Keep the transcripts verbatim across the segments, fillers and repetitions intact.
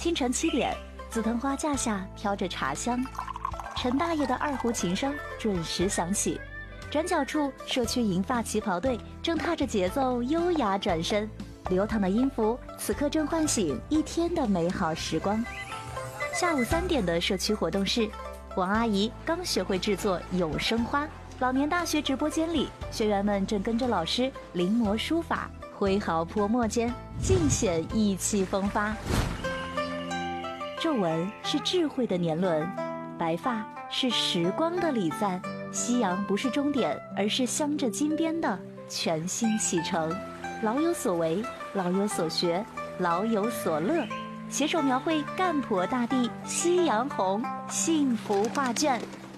清晨七点，紫藤花架下飘着茶香，陈大爷的二胡琴声准时响起。转角处，社区银发旗袍队正踏着节奏优雅转身，流淌的音符此刻正唤醒一天的美好时光。下午三点的社区活动室，王阿姨刚学会制作永生花。老年大学直播间里，学员们正跟着老师临摹书法，挥毫泼墨间尽显意气风发。皱纹是智慧的年轮，白发是时光的礼赞。夕阳不是终点，而是镶着金边的全新启程。老有所为，老有所学，老有所乐，携手描绘干婆大地夕阳红幸福画卷。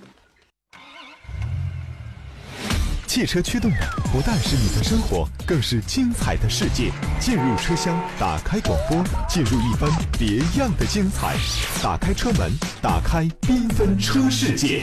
汽车驱动的不但是你的生活，更是精彩的世界。进入车厢，打开广播，进入一番别样的精彩。打开车门，打开缤纷车世界。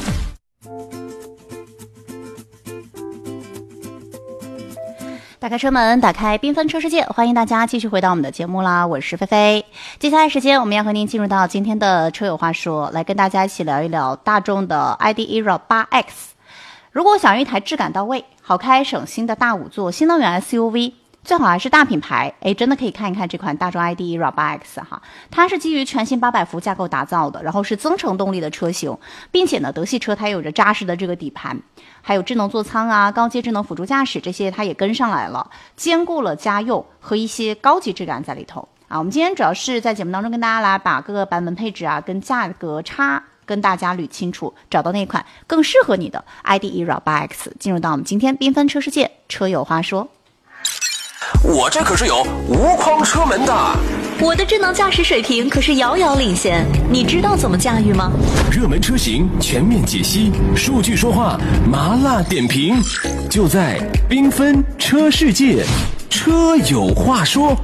打开车门，打开缤纷车世界，欢迎大家继续回到我们的节目啦！我是菲菲。接下来时间，我们要和您进入到今天的车友话说，来跟大家一起聊一聊大众的 I D E R A 八 X。如果想要一台质感到位、好开省心的大五座新能源 S U V， 最好还是大品牌，哎，真的可以看一看这款大众 I D E R A 八 X 哈。它是基于全新八百伏架构打造的，然后是增程动力的车型，并且呢，德系车它有着扎实的这个底盘，还有智能座舱啊、高阶智能辅助驾驶这些它也跟上来了，兼顾了家用和一些高级质感在里头啊。我们今天主要是在节目当中跟大家来把各个版本配置啊跟价格差跟大家捋清楚，找到那款更适合你的 I D E R A 八 X。 进入到我们今天缤纷车世界，车有话说。 我这可是有无框车门的， 我的智能驾驶水平可是遥遥领先，你知道怎么驾驭吗？ 热门车型全面解析，数据说话，麻辣点评，就在缤纷车世界，车有话说。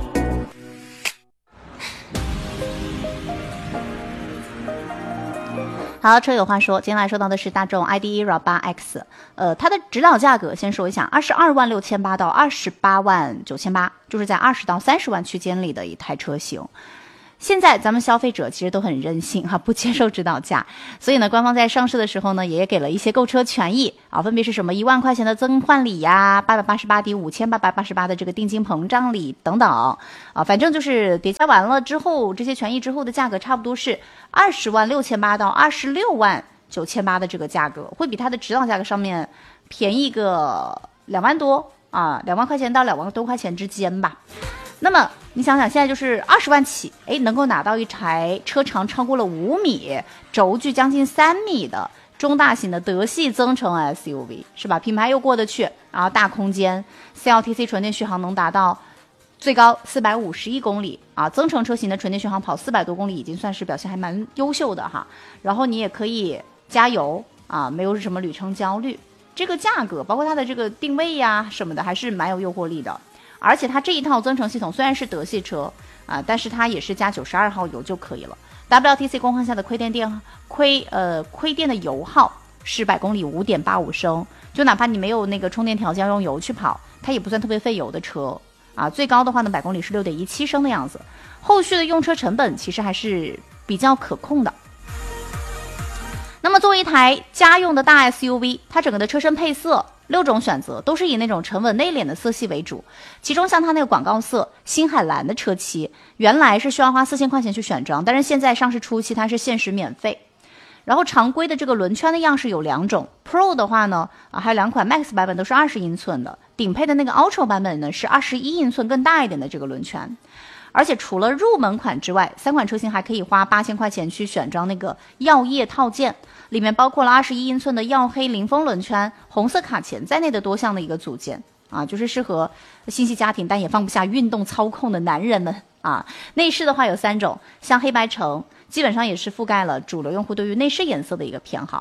好，车有话说，今天来说到的是大众 I D E R A 八 X， 呃，它的指导价格先说一下，二十二万六千八到二十八万九千八，就是在二十到三十万区间里的一台车型。现在咱们消费者其实都很任性哈，不接受指导价，所以呢，官方在上市的时候呢，也给了一些购车权益啊，分别是什么一万块钱的增换礼呀，八百八十八抵五千八百八十八的这个定金膨胀礼等等啊，反正就是叠加完了之后，这些权益之后的价格差不多是二十万六千八到二十六万九千八的这个价格，会比它的指导价格上面便宜个两万多啊，两万块钱到两万多块钱之间吧。那么你想想，现在就是二十万起，哎，能够拿到一台车长超过了五米、轴距将近三米的中大型的德系增程 S U V， 是吧？品牌又过得去，然后大空间 ，C L T C 纯电续航能达到最高四百五十一公里啊，增程车型的纯电续航跑四百多公里，已经算是表现还蛮优秀的哈。然后你也可以加油啊，没有什么旅程焦虑。这个价格，包括它的这个定位呀什么的，还是蛮有诱惑力的。而且它这一套增程系统虽然是德系车啊，但是它也是加九十二号油就可以了。W L T C 工况下的亏电电亏呃亏电的油耗是百公里 五点八五升，就哪怕你没有那个充电条件用油去跑，它也不算特别费油的车啊。最高的话呢，百公里是 六点一七升的样子。后续的用车成本其实还是比较可控的。那么作为一台家用的大 S U V， 它整个的车身配色六种选择都是以那种沉稳内敛的色系为主，其中像它那个广告色星海蓝的车漆，原来是需要花四千块钱去选装，但是现在上市初期它是限时免费。然后常规的这个轮圈的样式有两种 ，Pro 的话呢，啊还有两款 Max 版本都是二十英寸的，顶配的那个 Ultra 版本呢是二十一英寸更大一点的这个轮圈。而且除了入门款之外，三款车型还可以花八千块钱去选装那个耀夜套件，里面包括了二十一英寸的耀黑凌风轮圈、红色卡钳在内的多项的一个组件啊，就是适合新系家庭但也放不下运动操控的男人们啊。内饰的话有三种，像黑白橙，基本上也是覆盖了主流用户对于内饰颜色的一个偏好。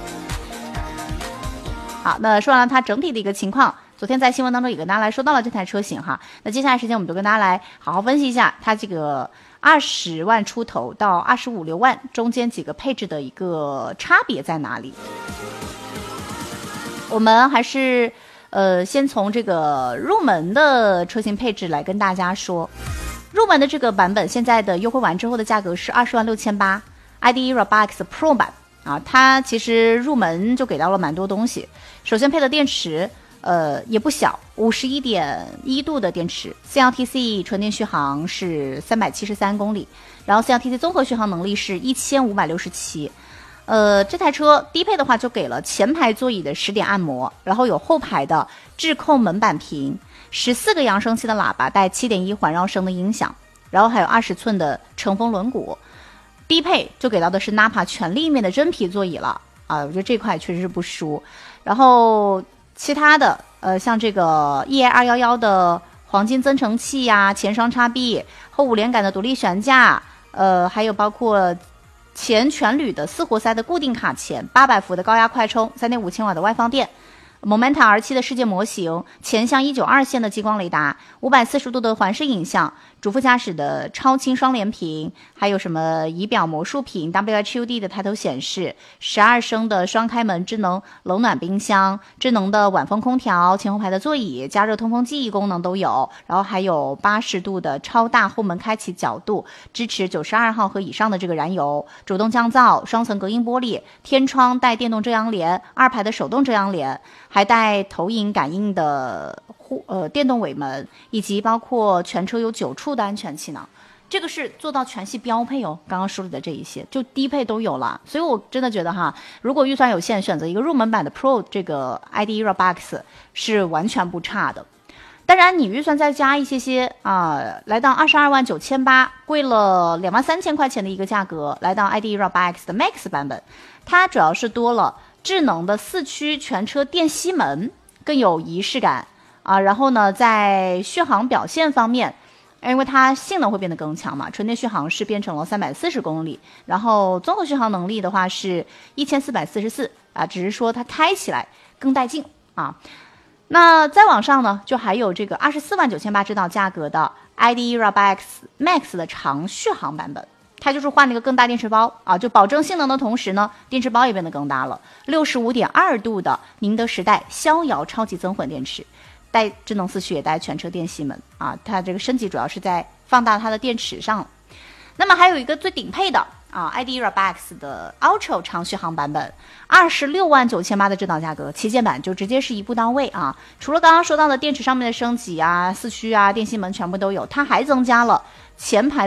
好，那说完了它整体的一个情况，昨天在新闻当中也跟大家来说到了这台车型哈。那接下来时间我们就跟大家来好好分析一下它这个二十万出头到二十五六万中间几个配置的一个差别在哪里。我们还是呃先从这个入门的车型配置来跟大家说。 入门的这个版本现在的优惠完之后的价格是二十万六千八 ，I D E R A 八 X Pro 版啊，它其实入门就给到了蛮多东西。首先配的电池，呃也不小，五十一点一度的电池 ，C L T C 纯电续航是三百七十三公里，然后 C L T C 综合续航能力是一千五百六十七。呃，这台车低配的话就给了前排座椅的十点按摩，然后有后排的智控门板屏，十四个扬声器的喇叭带 七点一 环绕声的音响，然后还有二十寸的乘风轮毂。低配就给到的是 Nappa 全立面的真皮座椅了啊，我觉得这块确实是不输。然后其他的呃，像这个 E A 二一一的黄金增程器呀、啊，前双叉臂，后五连杆的独立悬架，呃，还有包括前全铝的四活塞的固定卡钳，八百伏的高压快充， 三点五千瓦的外放电， Momenta R 七 的世界模型，前向一九二线的激光雷达，五百四十度的环视影像，主副驾驶的超清双联屏，还有什么仪表魔术屏 W H U D 的抬头显示，十二升的双开门智能冷暖冰箱，智能的晚风空调，前后排的座椅，加热通风记忆功能都有，然后还有八十度的超大后门开启角度，支持九十二号和以上的这个燃油，主动降噪，双层隔音玻璃，天窗带电动遮阳帘，二排的手动遮阳帘，还带投影感应的护呃电动尾门，以及包括全车有九处的安全气囊，这个是做到全系标配哦。刚刚说的这一些就低配都有了，所以我真的觉得哈，如果预算有限，选择一个入门版的 Pro 这个 I D E R A 八 X 是完全不差的。当然你预算再加一些些啊，来到二十二万九千八，贵了两万三千块钱的一个价格，来到 I D E R A 八 X 的 Max 版本，它主要是多了智能的四驱全车电吸门，更有仪式感啊。然后呢，在续航表现方面，因为它性能会变得更强嘛，纯电续航是变成了三百四十公里，然后综合续航能力的话是一千四百四十四啊，只是说它开起来更带劲啊。那再往上呢，就还有这个二十四万九千八指导价格的 I D E R A 八 X Max 的长续航版本，它就是换了一个更大电池包啊，就保证性能的同时呢，电池包也变得更大了， 六十五点二度的宁德时代逍遥超级增混电池，带智能四驱也带全车电吸门啊，它这个升级主要是在放大它的电池上。那么还有一个最顶配的啊 I D E R A 八 X 的 Ultra 长续航版本，二十六万九千八的指导价格，旗舰版就直接是一步到位啊！除了刚刚说到的电池上面的升级啊、四驱啊、电吸门全部都有，它还增加了前排